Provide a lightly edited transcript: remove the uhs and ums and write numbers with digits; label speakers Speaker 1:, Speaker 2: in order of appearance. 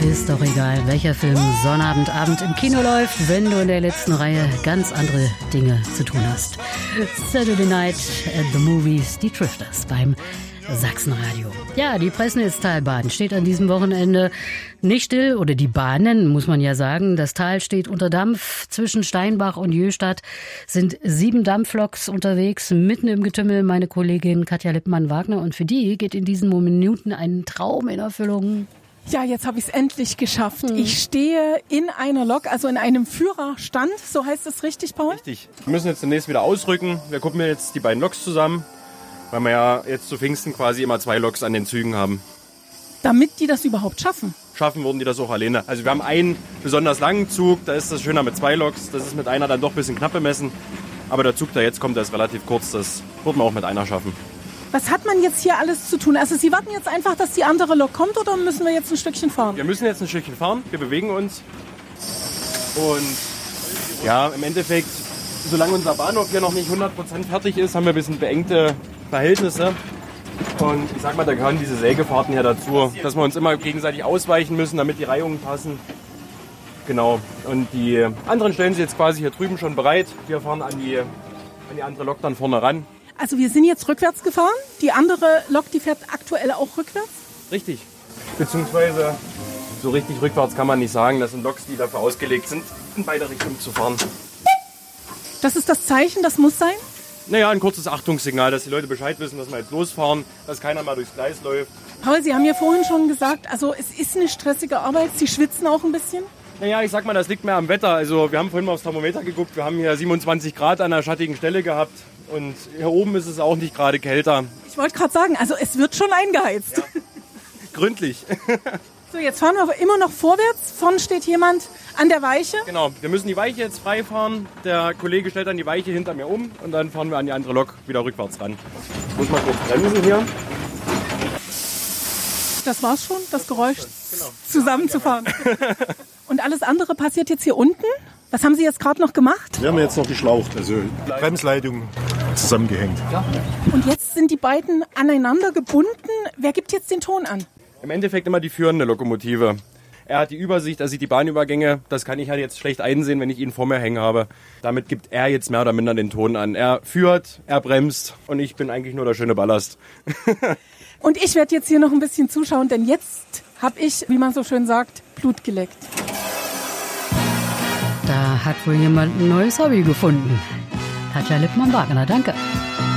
Speaker 1: Ist doch egal, welcher Film Sonnabendabend im Kino läuft, wenn du in der letzten Reihe ganz andere Dinge zu tun hast. Saturday Night at the Movies, die Drifters beim Sachsenradio. Ja, die Pressnitztalbahn steht an diesem Wochenende nicht still, oder die Bahnen, muss man ja sagen. Das Tal steht unter Dampf. Zwischen Steinbach und Jöstadt sind 7 Dampfloks unterwegs. Mitten im Getümmel meine Kollegin Katja Lippmann-Wagner. Und für die geht in diesen Minuten ein Traum in Erfüllung.
Speaker 2: Ja, jetzt habe ich es endlich geschafft. Ich stehe in einer Lok, also in einem Führerstand. So heißt es richtig, Paul?
Speaker 3: Richtig. Wir müssen jetzt demnächst wieder ausrücken. Wir gucken jetzt die beiden Loks zusammen, weil wir ja jetzt zu Pfingsten quasi immer 2 Loks an den Zügen haben.
Speaker 2: Damit die das überhaupt schaffen?
Speaker 3: Schaffen würden die das auch alleine. Also wir haben einen besonders langen Zug, da ist das schöner mit 2 Loks. Das ist mit einer dann doch ein bisschen knapp bemessen. Aber der Zug, der jetzt kommt, der ist relativ kurz. Das wird man auch mit einer schaffen.
Speaker 2: Was hat man jetzt hier alles zu tun? Also Sie warten jetzt einfach, dass die andere Lok kommt, oder müssen wir jetzt ein Stückchen fahren?
Speaker 3: Wir müssen jetzt ein Stückchen fahren. Wir bewegen uns. Und ja, im Endeffekt, solange unser Bahnhof hier noch nicht 100% fertig ist, haben wir ein bisschen beengte Verhältnisse. Und ich sag mal, da gehören diese Sägefahrten ja dazu, dass wir uns immer gegenseitig ausweichen müssen, damit die Reihungen passen. Genau. Und die anderen stellen sich jetzt quasi hier drüben schon bereit. Wir fahren an die andere Lok dann vorne ran.
Speaker 2: Also wir sind jetzt rückwärts gefahren. Die andere Lok, die fährt aktuell auch rückwärts?
Speaker 3: Richtig. Beziehungsweise so richtig rückwärts kann man nicht sagen. Das sind Loks, die dafür ausgelegt sind, in beide Richtungen zu fahren.
Speaker 2: Das ist das Zeichen, das muss sein?
Speaker 3: Naja, ein kurzes Achtungssignal, dass die Leute Bescheid wissen, dass wir jetzt losfahren, dass keiner mal durchs Gleis läuft.
Speaker 2: Paul, Sie haben ja vorhin schon gesagt, also es ist eine stressige Arbeit. Sie schwitzen auch ein bisschen?
Speaker 3: Naja, ich sag mal, das liegt mehr am Wetter. Also wir haben vorhin mal aufs Thermometer geguckt. Wir haben hier 27 Grad an einer schattigen Stelle gehabt. Und hier oben ist es auch nicht gerade kälter.
Speaker 2: Ich wollte gerade sagen, also es wird schon eingeheizt.
Speaker 3: Ja. Gründlich.
Speaker 2: So, jetzt fahren wir immer noch vorwärts. Vorne steht jemand an der Weiche.
Speaker 3: Genau, wir müssen die Weiche jetzt frei fahren. Der Kollege stellt dann die Weiche hinter mir um und dann fahren wir an die andere Lok wieder rückwärts ran. Ich muss mal kurz bremsen hier.
Speaker 2: Das war's schon, das Geräusch, zusammenzufahren. Und alles andere passiert jetzt hier unten? Was haben Sie jetzt gerade noch gemacht?
Speaker 4: Wir haben jetzt noch geschlaucht, also Bremsleitung zusammengehängt.
Speaker 2: Und jetzt sind die beiden aneinander gebunden. Wer gibt jetzt den Ton an?
Speaker 3: Im Endeffekt immer die führende Lokomotive. Er hat die Übersicht, er sieht die Bahnübergänge. Das kann ich halt jetzt schlecht einsehen, wenn ich ihn vor mir hängen habe. Damit gibt er jetzt mehr oder minder den Ton an. Er führt, er bremst und ich bin eigentlich nur der schöne Ballast.
Speaker 2: Und ich werde jetzt hier noch ein bisschen zuschauen, denn jetzt habe ich, wie man so schön sagt, Blut geleckt.
Speaker 1: Da hat wohl jemand ein neues Hobby gefunden. Katja Lippmann-Wagner, danke.